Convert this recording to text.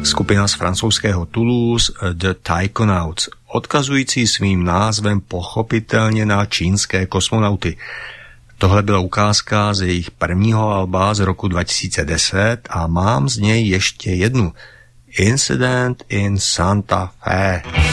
skupina z francouzského Toulouse The Taikonauts, odkazující svým názvem pochopitelně na čínské kosmonauty. Tohle byla ukázka z jejich prvního alba z roku 2010 a mám z něj ještě jednu. Incident in Santa Fe.